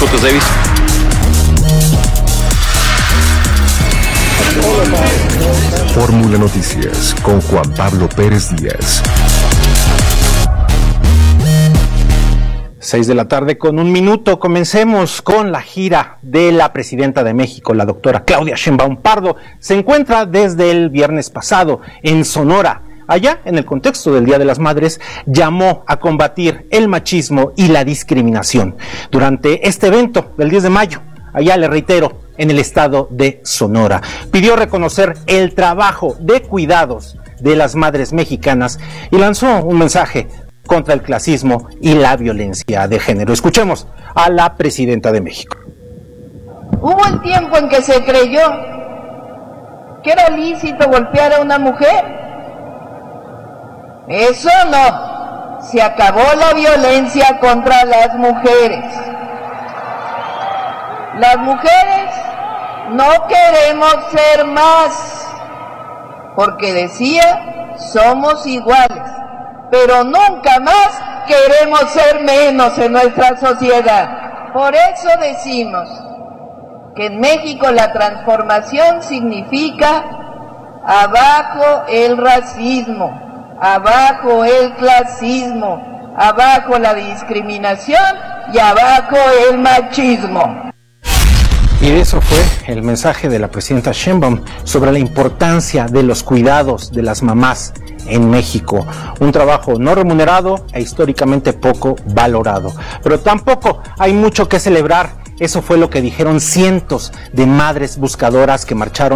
Lucas Davis. Fórmula Noticias con Juan Pablo Pérez Díaz. 6:01 p.m. Comencemos con la gira de la presidenta de México, la doctora Claudia Sheinbaum Pardo. Se encuentra desde el viernes pasado en Sonora. Allá, en el contexto del Día de las Madres, llamó a combatir el machismo y la discriminación. Durante este evento del 10 de mayo, allá le reitero, en el estado de Sonora, pidió reconocer el trabajo de cuidados de las madres mexicanas y lanzó un mensaje contra el clasismo y la violencia de género. Escuchemos a la presidenta de México. Hubo un tiempo en que se creyó que era lícito golpear a una mujer. Eso no. Se acabó la violencia contra las mujeres. Las mujeres no queremos ser más, porque decía, somos iguales, pero nunca más queremos ser menos en nuestra sociedad. Por eso decimos que en México la transformación significa abajo el racismo, abajo el clasismo, abajo la discriminación y abajo el machismo. Y eso fue el mensaje de la presidenta Sheinbaum sobre la importancia de los cuidados de las mamás en México. Un trabajo no remunerado e históricamente poco valorado. Pero tampoco hay mucho que celebrar. Eso fue lo que dijeron cientos de madres buscadoras que marcharon